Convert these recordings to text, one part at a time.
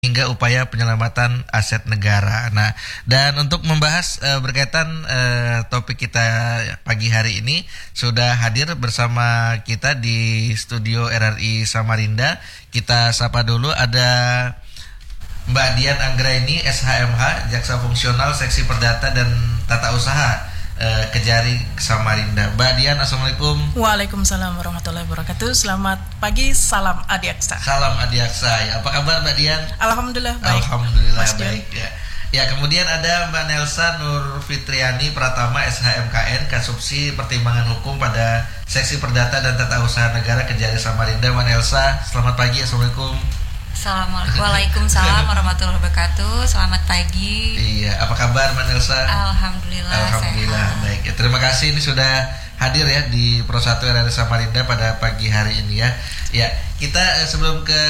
hingga upaya penyelamatan aset negara. Nah, dan untuk membahas berkaitan topik kita pagi hari ini sudah hadir bersama kita di studio RRI Samarinda. Kita sapa dulu ada Mbak Dian Anggraini, SHMH, Jaksa Fungsional Seksi Perdata dan Tata Usaha Kejari Samarinda. Mbak Dian, assalamualaikum. Waalaikumsalam warahmatullahi wabarakatuh. Selamat pagi, salam Adiaksa. Salam Adiaksa. Ya, apa kabar Mbak Dian? Alhamdulillah baik. Alhamdulillah baik. Ya, kemudian ada Mbak Nelsa Nur Fitriani Pratama, SHMKN, Kasubsi Pertimbangan Hukum pada Seksi Perdata dan Tata Usaha Negara Kejari Samarinda. Mbak Nelsa, selamat pagi. Assalamualaikum. Waalaikumsalam warahmatullahi wabarakatuh. Selamat pagi. Iya, apa kabar Mbak Nelsa? Alhamdulillah sehat. Baik. Ya, terima kasih ini sudah hadir ya di Pro 1 RRI Samarinda pada pagi hari ini ya. Ya, kita sebelum ke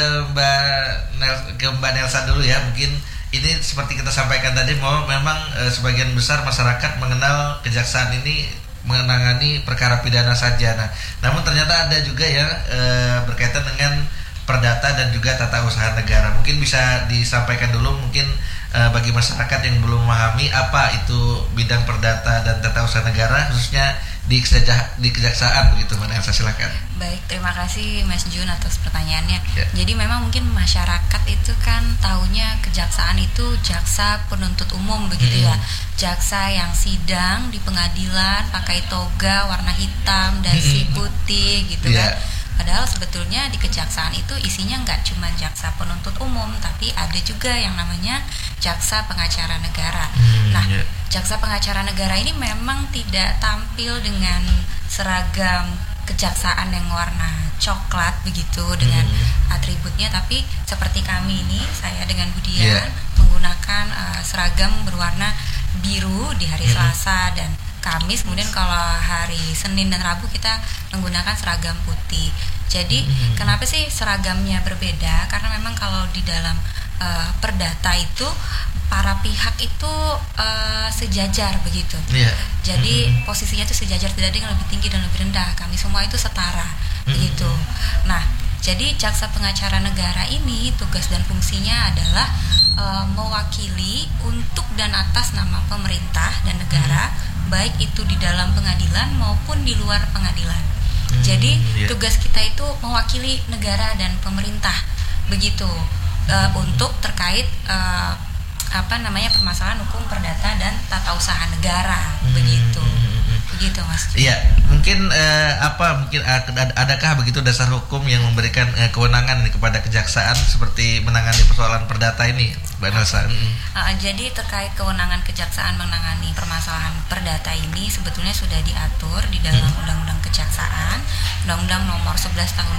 Mbak Nelsa dulu ya, mungkin ini seperti kita sampaikan tadi bahwa memang sebagian besar masyarakat mengenal kejaksaan ini menangani perkara pidana saja. Nah, namun ternyata ada juga ya berkaitan dengan perdata dan juga tata usaha negara. Mungkin bisa disampaikan dulu mungkin bagi masyarakat yang belum memahami apa itu bidang perdata dan tata usaha negara khususnya di kejaksaan begitu. Mana yang saya silakan. Baik, terima kasih Mas Jun atas pertanyaannya. Ya. Jadi memang mungkin masyarakat itu kan taunya kejaksaan itu jaksa penuntut umum begitu ya. Jaksa yang sidang di pengadilan pakai toga warna hitam dasi putih gitu kan. Padahal sebetulnya di kejaksaan itu isinya nggak cuma jaksa penuntut umum, tapi ada juga yang namanya jaksa pengacara negara. Jaksa pengacara negara ini memang tidak tampil dengan seragam kejaksaan yang warna coklat begitu dengan atributnya, tapi seperti kami ini, saya dengan Budian menggunakan seragam berwarna biru di hari Selasa dan Kamis, kemudian kalau hari Senin dan Rabu kita menggunakan seragam putih. Jadi kenapa sih seragamnya berbeda? Karena memang kalau di dalam perdata itu para pihak itu sejajar begitu. Jadi posisinya itu sejajar, tidak ada yang lebih tinggi dan lebih rendah. Kami semua itu setara begitu. Nah, jadi jaksa pengacara negara ini tugas dan fungsinya adalah mewakili untuk dan atas nama pemerintah dan negara, baik itu di dalam pengadilan maupun di luar pengadilan. Jadi tugas kita itu mewakili negara dan pemerintah begitu untuk terkait permasalahan hukum perdata dan tata usaha negara begitu Mas. Iya, mungkin adakah begitu dasar hukum yang memberikan kewenangan kepada kejaksaan seperti menangani persoalan perdata ini, Mbak Nelsa? Jadi terkait kewenangan kejaksaan menangani permasalahan perdata ini sebetulnya sudah diatur di dalam Undang-Undang Kejaksaan, Undang-Undang Nomor 11 Tahun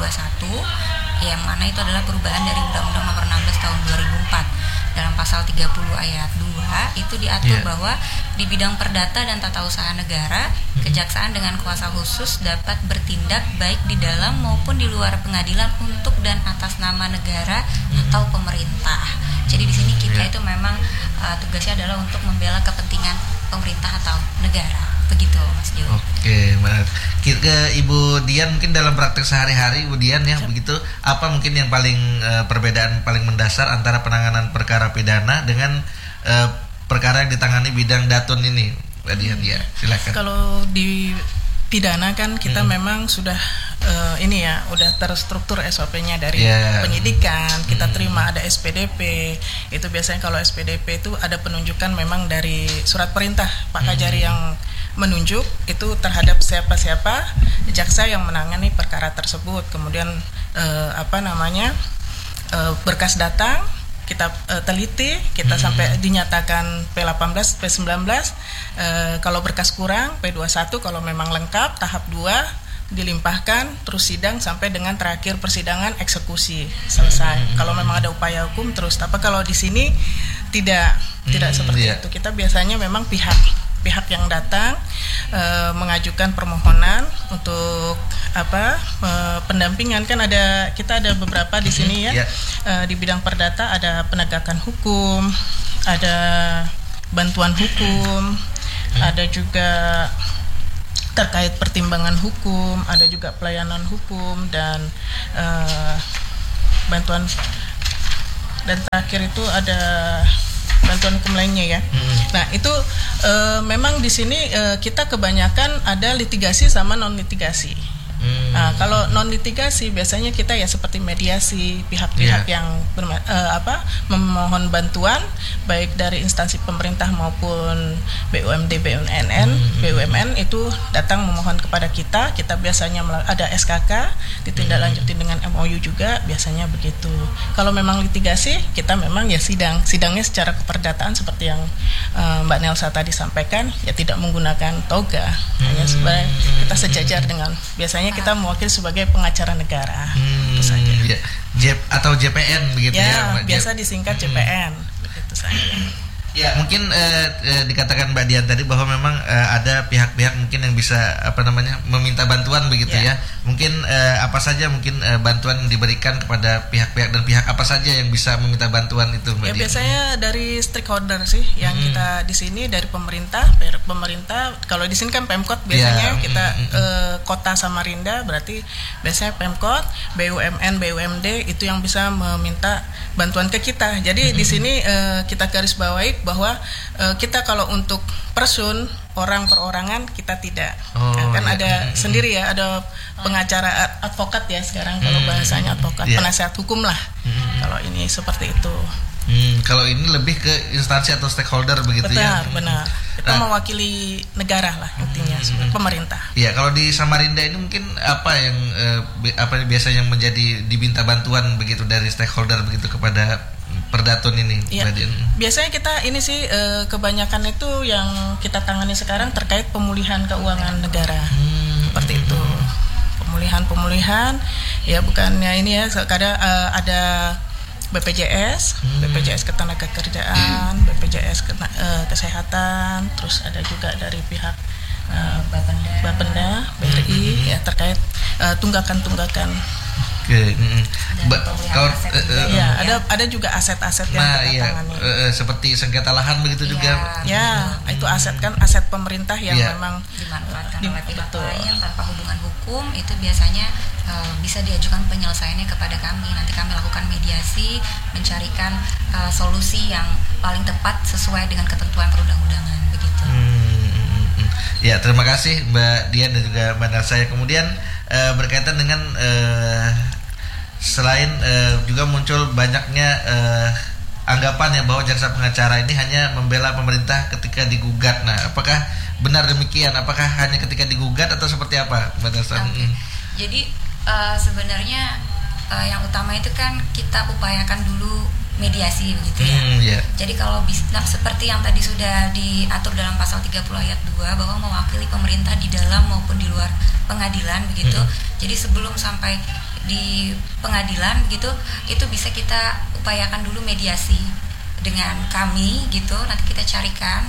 2021, yang mana itu adalah perubahan dari Undang-Undang Nomor 16 Tahun 2004. Dalam pasal 30 ayat 2 itu diatur bahwa di bidang perdata dan tata usaha negara, kejaksaan dengan kuasa khusus dapat bertindak baik di dalam maupun di luar pengadilan untuk dan atas nama negara atau pemerintah. Jadi di sini kita itu memang tugasnya adalah untuk membela kepentingan pemerintah atau negara. Begitu Mas Jo. Oke, Mbak. Ke Ibu Dian mungkin dalam praktek sehari-hari Ibu Dian ya, begitu apa mungkin yang paling perbedaan paling mendasar antara penanganan perkara pidana dengan perkara yang ditangani bidang datun ini, Mbak Dian? Ya, silakan. Kalau di pidana kan kita memang sudah udah terstruktur SOP-nya dari penyidikan, kita terima ada SPDP. Itu biasanya kalau SPDP itu ada penunjukan memang dari surat perintah Pak Kajari yang menunjuk itu terhadap siapa-siapa jaksa yang menangani perkara tersebut. Kemudian berkas datang, kita teliti, kita sampai dinyatakan P18, P19, kalau berkas kurang P21, kalau memang lengkap tahap 2 dilimpahkan, terus sidang sampai dengan terakhir persidangan eksekusi selesai. Kalau memang ada upaya hukum terus. Tapi kalau di sini tidak seperti itu. Kita biasanya memang pihak yang datang mengajukan permohonan untuk pendampingan. Kan kita ada beberapa di sini ya. Di bidang perdata ada penegakan hukum, ada bantuan hukum, ada juga terkait pertimbangan hukum, ada juga pelayanan hukum dan bantuan dan terakhir itu ada bantuan hukum lainnya ya. Nah itu memang di sini kita kebanyakan ada litigasi sama non litigasi. Nah, kalau non litigasi biasanya kita ya seperti mediasi pihak-pihak yang memohon bantuan baik dari instansi pemerintah maupun BUMD, BUMN itu datang memohon kepada kita biasanya ada SKK ditindaklanjuti dengan MOU juga biasanya begitu. Kalau memang litigasi kita memang ya sidangnya secara keperdataan seperti yang Mbak Nelsa tadi sampaikan ya tidak menggunakan toga, hanya sebagai kita sejajar dengan biasanya kita mewakili sebagai pengacara negara itu saja. Ya, atau JPN begitu ya. Biasa disingkat JPN begitu saja. Ya mungkin dikatakan Mbak Dian tadi bahwa memang ada pihak-pihak mungkin yang bisa meminta bantuan begitu ya. Mungkin apa saja mungkin bantuan yang diberikan kepada pihak-pihak dan pihak apa saja yang bisa meminta bantuan itu Mbak Dian? Biasanya dari stakeholder sih yang kita di sini dari pemerintah kalau di sini kan Pemkot biasanya kita Kota Samarinda berarti biasanya Pemkot, BUMN, BUMD itu yang bisa meminta bantuan ke kita. Jadi di sini kita garis bawahi bahwa kita kalau untuk person orang perorangan kita tidak ada sendiri ya, ada pengacara advokat ya sekarang kalau bahasanya advokat penasihat hukum lah kalau ini seperti itu. Kalau ini lebih ke instansi atau stakeholder begitu ya. Benar. Kita mewakili negara lah intinya pemerintah. Iya, kalau di Samarinda ini mungkin apa yang biasanya yang menjadi diminta bantuan begitu dari stakeholder begitu kepada Perdatun ini, Mbak Dian? Biasanya kita ini sih kebanyakan itu yang kita tangani sekarang terkait pemulihan keuangan negara. Seperti itu. Pemulihan ya bukannya ini ya, kadang ada BPJS Ketenagakerjaan, BPJS Kesehatan, terus ada juga dari pihak Bapenda, BRI ya terkait tunggakan. Ada juga aset-aset yang kita tangani. Seperti sengketa lahan begitu juga. Itu aset pemerintah yang memang dimanfaatkan oleh pihak lain tanpa hubungan hukum, itu biasanya bisa diajukan penyelesaiannya kepada kami. Nanti kami lakukan mediasi, mencarikan solusi yang paling tepat sesuai dengan ketentuan perundang-undangan begitu. Ya, terima kasih Mbak Dian dan juga Mbak Nelsa. Kemudian berkaitan dengan selain juga muncul banyaknya anggapan ya bahwa jaksa pengacara ini hanya membela pemerintah ketika digugat. Nah, apakah benar demikian? Apakah hanya ketika digugat atau seperti apa, Mbak Nelsa? Jadi sebenarnya yang utama itu kan kita upayakan dulu mediasi begitu ya. Jadi kalau seperti yang tadi sudah diatur dalam pasal 30 ayat 2 bahwa mewakili pemerintah di dalam maupun di luar pengadilan begitu. Jadi sebelum sampai di pengadilan begitu, itu bisa kita upayakan dulu mediasi dengan kami gitu. Nanti kita carikan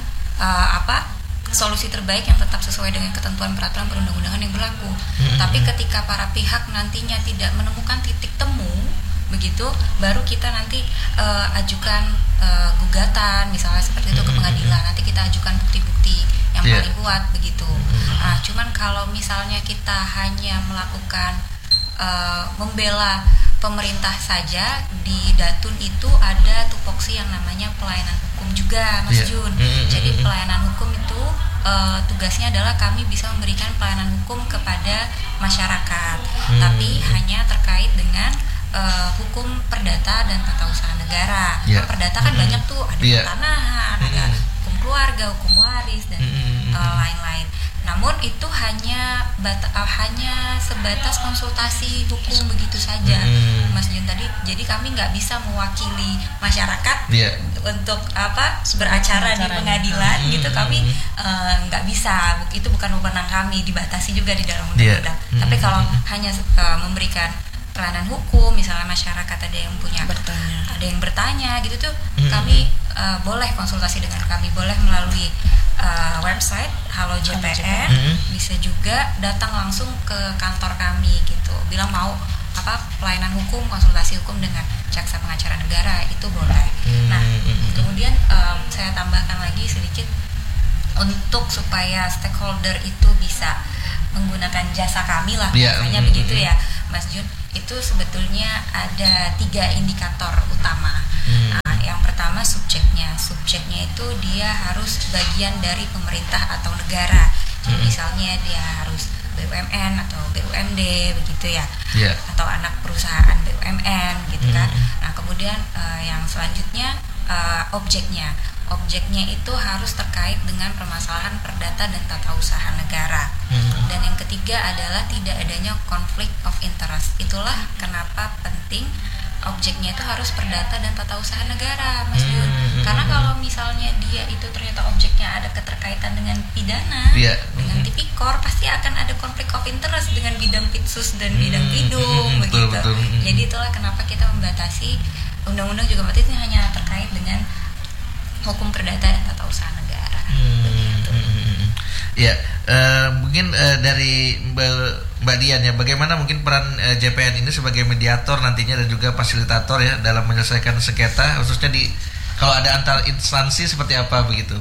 solusi terbaik yang tetap sesuai dengan ketentuan peraturan perundang-undangan yang berlaku. Tapi ketika para pihak nantinya tidak menemukan titik temu begitu, baru kita nanti ajukan gugatan misalnya seperti itu ke pengadilan. Nanti kita ajukan bukti-bukti yang paling kuat begitu. Nah, cuman kalau misalnya kita hanya melakukan membela pemerintah saja, di Datun itu ada tupoksi yang namanya pelayanan hukum juga, Mas Jun. Jadi pelayanan hukum itu tugasnya adalah kami bisa memberikan pelayanan hukum kepada masyarakat, tapi hanya terkait dengan hukum perdata dan tata usaha negara. Perdata kan banyak tuh, ada pertanahan, ada hukum keluarga, hukum waris dan lain-lain. Namun itu hanya sebatas konsultasi hukum begitu saja, Mas Jun tadi. Jadi kami nggak bisa mewakili masyarakat untuk beracara di pengadilan gitu. Kami nggak bisa, itu bukan wewenang kami, dibatasi juga di dalam undang-undang. Tapi kalau hanya memberikan pelayanan hukum, misalnya masyarakat ada yang bertanya gitu tuh, kami boleh konsultasi dengan kami, boleh melalui website Halo JPN, bisa juga datang langsung ke kantor kami gitu, bilang mau pelayanan hukum, konsultasi hukum dengan jaksa pengacara negara, itu boleh. Nah, kemudian saya tambahkan lagi sedikit untuk supaya stakeholder itu bisa menggunakan jasa kami lah, misalnya begitu ya, Mas Jun. Itu sebetulnya ada 3 indikator utama. Nah, yang pertama subjeknya. Subjeknya itu dia harus bagian dari pemerintah atau negara. Jadi misalnya dia harus BUMN atau BUMD begitu ya, atau anak perusahaan BUMN gitu kan. Nah kemudian yang selanjutnya objeknya. Objeknya itu harus terkait dengan permasalahan perdata dan tata usaha negara. Dan yang ketiga adalah tidak adanya konflik of interest. Itulah kenapa penting objeknya itu harus perdata dan tata usaha negara, Mas Jun. Karena kalau misalnya dia itu ternyata objeknya ada keterkaitan dengan pidana, dengan tipikor, pasti akan ada konflik of interest dengan bidang pitsus dan bidang pidum begitu. Jadi itulah kenapa kita membatasi undang-undang juga berarti hanya terkait dengan hukum perdata dan tata usaha negara. Begitu. Ya, mungkin dari Mbak Dian ya, bagaimana mungkin peran JPN ini sebagai mediator nantinya dan juga fasilitator ya dalam menyelesaikan sengketa, khususnya kalau ada antar instansi seperti apa begitu?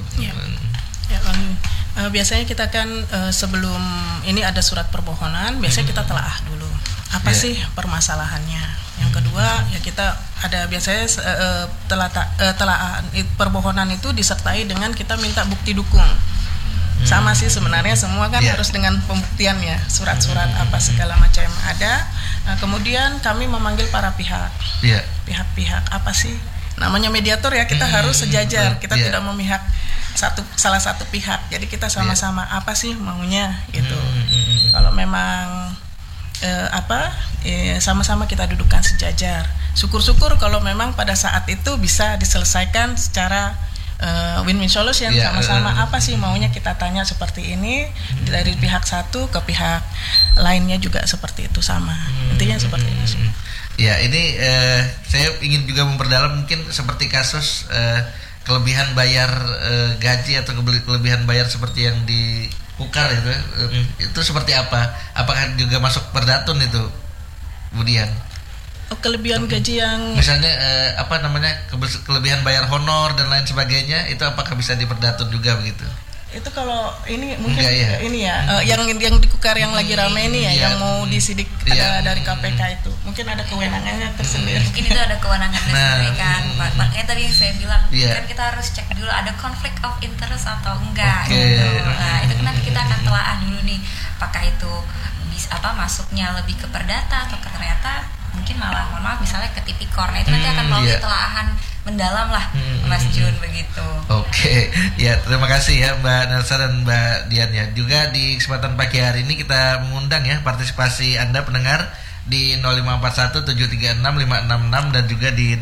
Biasanya kita kan sebelum ini ada surat permohonan, biasanya kita telaah dulu apa sih permasalahannya. Yang kedua ya kita ada biasanya telaah permohonan itu disertai dengan kita minta bukti dukung. Sama sih sebenarnya semua kan harus dengan pembuktian ya, surat-surat apa segala macam yang ada. Kemudian kami memanggil para pihak, pihak-pihak apa sih namanya mediator ya, kita harus sejajar, kita tidak memihak salah satu pihak. Jadi kita sama-sama apa sih maunya gitu. Kalau memang sama-sama kita dudukkan sejajar. Syukur-syukur kalau memang pada saat itu bisa diselesaikan secara win-win solution, sama-sama apa sih maunya, kita tanya seperti ini dari pihak satu ke pihak lainnya juga seperti itu sama. Intinya seperti itu. Ya, ini saya ingin juga memperdalam mungkin seperti kasus kelebihan bayar gaji atau kelebihan bayar seperti yang di Pukar itu seperti apa? Apakah juga masuk perdatun itu, Budian? Kelebihan gaji yang misalnya kelebihan bayar honor dan lain sebagainya, itu apakah bisa diperdatun juga begitu? Itu kalau ini mungkin ini yang di Kukar yang lagi rame ini ya, yang mau disidik ada dari KPK itu mungkin ada kewenangannya tersendiri. Mungkin itu ada kewenangan tersendiri kan. Makanya tadi yang saya bilang kan kita harus cek dulu ada konflik of interest atau enggak gitu. Nah itu nanti kita akan telaah dulu nih, apakah itu bisa masuknya lebih ke perdata atau ternyata mungkin malah mohon maaf misalnya ke tipikor. Nah itu nanti akan melalui telaahan mendalam lah, Mas Jun begitu. Oke, ya terima kasih ya Mbak Nelsa dan Mbak Dian ya. Juga di kesempatan pagi hari ini kita mengundang ya partisipasi Anda pendengar di 0541736566 dan juga di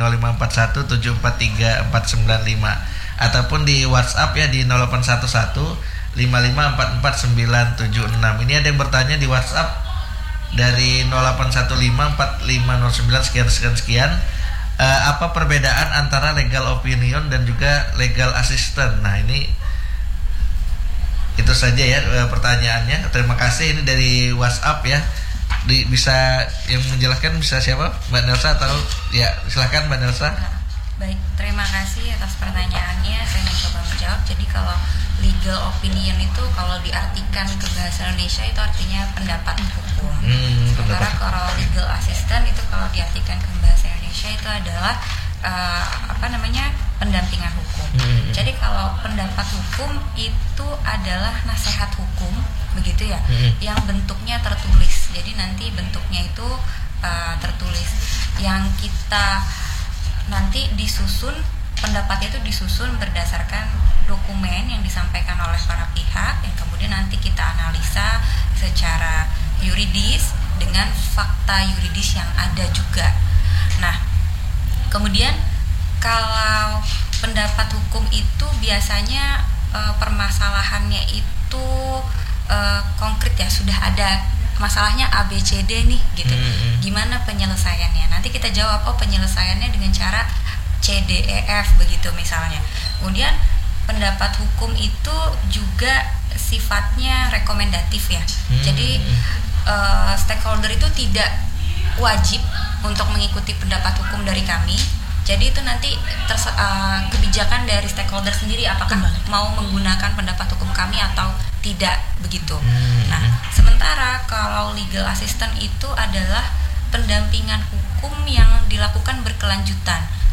0541743495 ataupun di WhatsApp ya di 081155444976. Ini ada yang bertanya di WhatsApp dari 08154509 sekian. Apa perbedaan antara legal opinion dan juga legal assistant? Nah ini itu saja ya pertanyaannya. Terima kasih, ini dari WhatsApp ya. Bisa yang menjelaskan bisa siapa? Mbak Nelsa atau ya silahkan Mbak Nelsa. Baik, terima kasih atas pertanyaannya. Saya mencoba menjawab. Jadi kalau legal opinion itu kalau diartikan ke bahasa Indonesia itu artinya pendapat hukum. Sementara kalau legal assistant itu kalau diartikan ke bahasa Indonesia itu adalah pendampingan hukum. Jadi kalau pendapat hukum itu adalah nasihat hukum begitu ya, yang bentuknya tertulis. Jadi nanti bentuknya itu tertulis. Yang kita nanti disusun, pendapatnya itu disusun berdasarkan dokumen yang disampaikan oleh para pihak yang kemudian nanti kita analisa secara yuridis dengan fakta yuridis yang ada juga. Nah, kemudian kalau pendapat hukum itu biasanya permasalahannya itu konkret ya, sudah ada masalahnya ABCD nih gitu. Gimana penyelesaiannya? Nanti kita jawab penyelesaiannya dengan cara CDEF begitu misalnya. Kemudian pendapat hukum itu juga sifatnya rekomendatif ya. Jadi stakeholder itu tidak wajib untuk mengikuti pendapat hukum dari kami. Jadi itu nanti kebijakan dari stakeholder sendiri apakah mau menggunakan pendapat hukum kami atau tidak begitu. Nah, sementara kalau legal assistant itu adalah pendampingan hukum yang dilakukan berkelanjutan.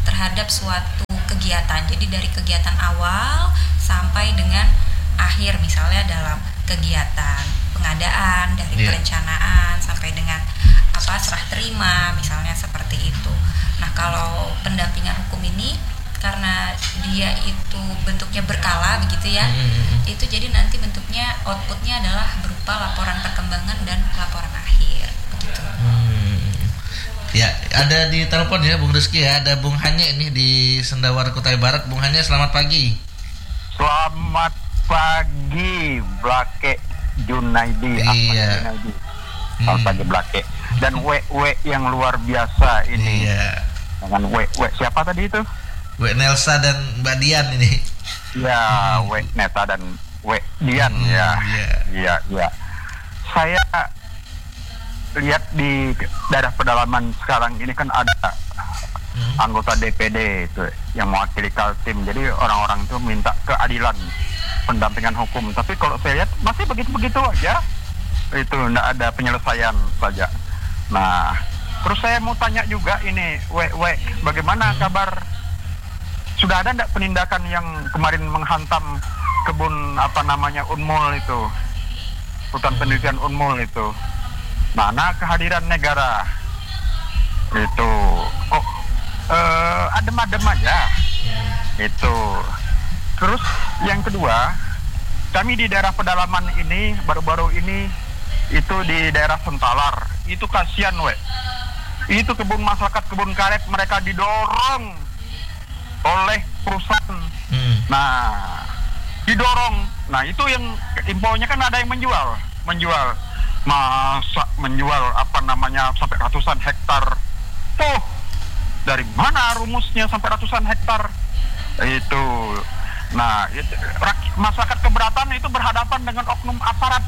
terhadap suatu kegiatan. Jadi dari kegiatan awal sampai dengan akhir, misalnya dalam kegiatan pengadaan, dari perencanaan sampai dengan serah terima, misalnya seperti itu. Nah, kalau pendampingan hukum ini karena dia itu bentuknya berkala begitu ya, itu jadi nanti bentuknya, outputnya adalah berupa laporan perkembangan dan laporan akhir begitu. Ya, ada di telepon ya Bung Rizky ya, ada Bung Hanye ini di Sendawar Kutai Barat. Bung Hanye, selamat pagi. Selamat pagi Blake Junaidi. Iya. Selamat pagi Blake. Dan W yang luar biasa ini. Iya. Dengan W siapa tadi itu? W Nelsa dan Mbak Dian ini. Ya, W Neta dan W Dian ya. Iya. Saya lihat di daerah pedalaman sekarang ini kan ada anggota DPD itu yang mewakili Kaltim. Jadi orang-orang itu minta keadilan, pendampingan hukum. Tapi kalau saya lihat masih begitu-begitu aja. Itu tidak ada penyelesaian saja. Nah, terus saya mau tanya juga ini, bagaimana kabar? Sudah ada tidak penindakan yang kemarin menghantam kebun Unmul itu, hutan penelitian Unmul itu? Mana kehadiran negara? Itu kok adem-adem aja. Itu. Terus yang kedua, kami di daerah pedalaman ini baru-baru ini itu di daerah Sentalar, itu kasihan itu kebun masyarakat, kebun karet mereka didorong oleh perusahaan. Nah, didorong. Nah, itu yang infonya kan ada yang menjual. Masa menjual sampai ratusan hektar. Tuh, dari mana rumusnya sampai ratusan hektar? Itu. Nah, masyarakat keberatan itu berhadapan dengan oknum aparat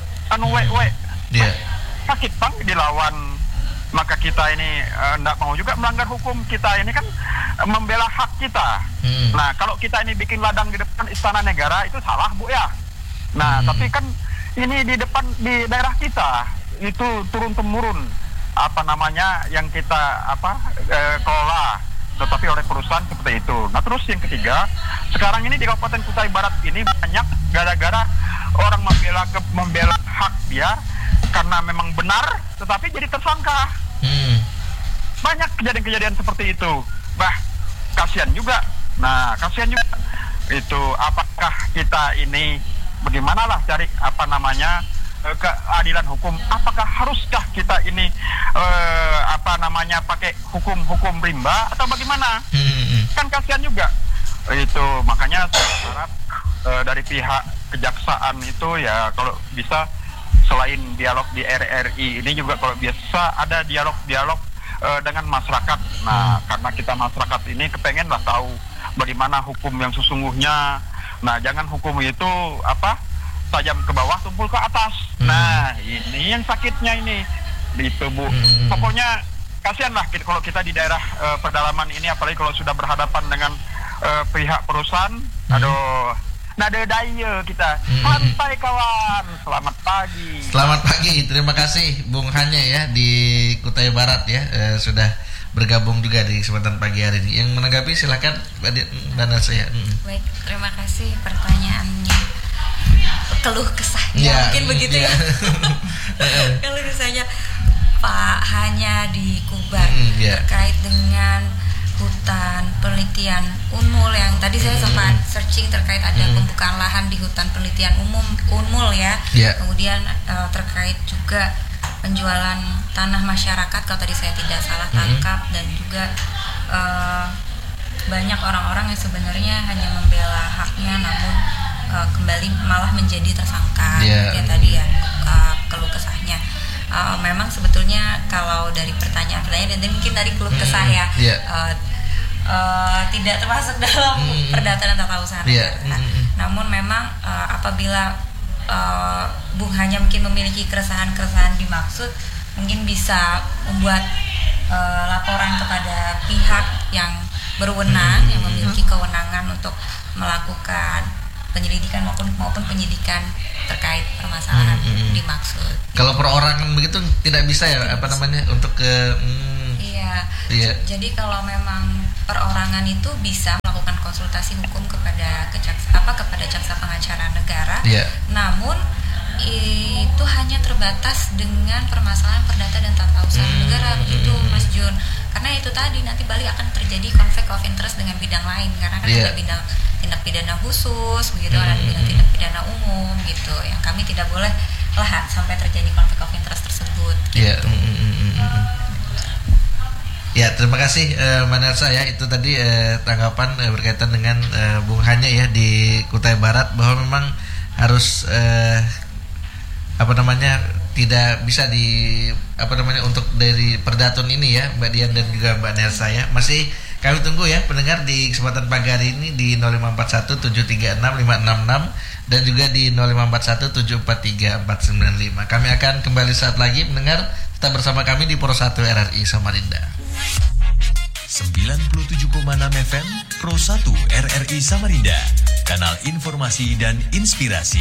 sakit bang dilawan. Maka kita ini tidak mau juga melanggar hukum. Kita ini kan membela hak kita. Nah, kalau kita ini bikin ladang di depan Istana Negara itu salah Bu ya. Nah, tapi kan ini di depan di daerah kita itu turun temurun yang kita kelola, tetapi oleh perusahaan seperti itu. Nah, terus yang ketiga, sekarang ini di Kabupaten Kutai Barat ini banyak gara-gara orang membela hak dia karena memang benar, tetapi jadi tersangka. Banyak kejadian-kejadian seperti itu. Kasihan juga. Nah, kasihan juga. Itu apakah kita ini bagaimanalah cari keadilan hukum? Apakah haruskah kita ini pakai hukum rimba atau bagaimana? Kan kasihan juga. Itu makanya saya harap dari pihak kejaksaan itu ya kalau bisa selain dialog di RRI ini juga kalau biasa ada dialog dengan masyarakat. Nah, karena kita masyarakat ini kepengenlah tahu bagaimana hukum yang sesungguhnya. Nah, jangan hukum itu tajam ke bawah tumpul ke atas. Nah, ini yang sakitnya ini itu Bu. Pokoknya kasihanlah kalau kita di daerah pedalaman ini, apalagi kalau sudah berhadapan dengan pihak perusahaan. Aduh, nada daya kita. Santai kawan. Selamat pagi. Selamat pagi. Terima kasih Bung Hanye ya di Kutai Barat ya, sudah bergabung juga di kesempatan pagi hari ini. Yang menanggapi silakan Mbak Nelsa ya. Baik, terima kasih pertanyaannya. Keluh kesahnya mungkin begitu ya. Keluh kesahnya Pak hanya di Kubar terkait dengan hutan penelitian Unmul yang tadi saya sempat searching terkait ada pembukaan lahan di hutan penelitian Unmul ya. Kemudian terkait juga penjualan tanah masyarakat kalau tadi saya tidak salah tangkap, dan juga banyak orang-orang yang sebenarnya hanya membela haknya namun kembali malah menjadi tersangka. Ya tadi ya keluh kesahnya. Memang sebetulnya kalau dari pertanyaan-pertanyaan dan mungkin tadi keluh kesah ya tidak termasuk dalam perdata dan tata usaha negara. Namun memang apabila Bung hanya mungkin memiliki keresahan-keresahan dimaksud, mungkin bisa membuat laporan kepada pihak yang berwenang, yang memiliki kewenangan untuk melakukan penyelidikan maupun penyidikan terkait permasalahan dimaksud. Kalau perorangan begitu tidak bisa ya untuk ke Iya, Iya. Jadi kalau memang perorangan itu bisa melakukan konsultasi hukum kepada kepada jaksa pengacara negara. Iya. Namun itu hanya terbatas dengan permasalahan perdata dan tata usaha negara begitu, Mas Jun. Karena itu tadi nanti balik akan terjadi konflik of interest dengan bidang lain, karena kan ada bidang tindak pidana khusus begitu, ada bidang tindak pidana umum gitu, yang kami tidak boleh lah sampai terjadi konflik of interest tersebut. Iya. Gitu. Ya, terima kasih Mbak Nelsa ya, itu tadi tanggapan berkaitan dengan Bung Hanya ya di Kutai Barat, bahwa memang harus tidak bisa untuk dari Perdatun ini ya Mbak Dian dan juga Mbak Nelsa ya. Masih kami tunggu ya pendengar di kesempatan pagi hari ini di 0541 736 566 dan juga di 0541 743 495. Kami akan kembali saat lagi pendengar, tetap bersama kami di Pro 1 RRI Samarinda. 97,6 FM Pro 1 RRI Samarinda, kanal informasi dan inspirasi.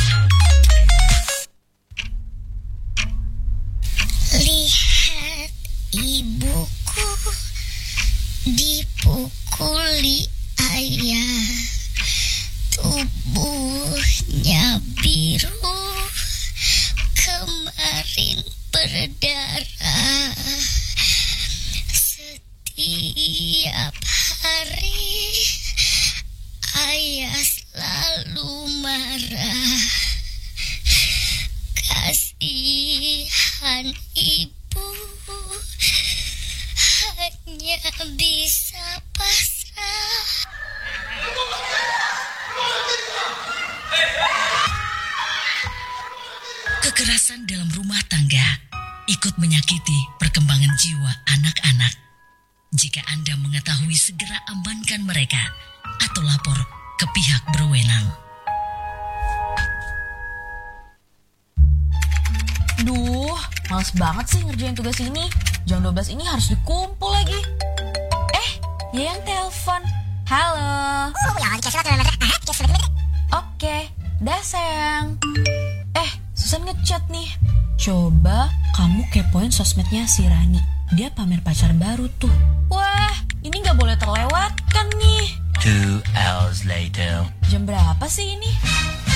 Lihat ibuku dipukuli ayah, tubuhnya biru, kemarin berdarah. Setiap hari ayah selalu marah. Kasihan ibu hanya bisa pasrah. Kekerasan dalam rumah tangga ikut menyakiti perkembangan jiwa anak-anak. Jika Anda mengetahui, segera amankan mereka atau lapor ke pihak berwenang. Duh, males banget sih ngerjain tugas ini. Jam 12 ini harus dikumpul lagi. Yang telepon. Halo. Oke, dah sayang. Susan ngechat nih. Coba kamu kepoin sosmednya si Rani. Dia pamer pacar baru tuh. Wah, ini gak boleh terlewatkan nih. 2 hours later. Jam berapa sih ini?